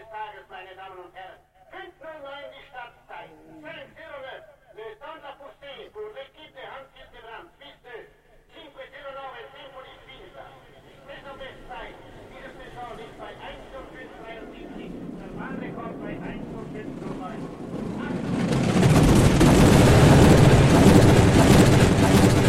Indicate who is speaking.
Speaker 1: des Tages, meine Damen und Herren. 5:09 die Startzeit. 5:09. Le temps de la poussée pour l'équipe de Hansi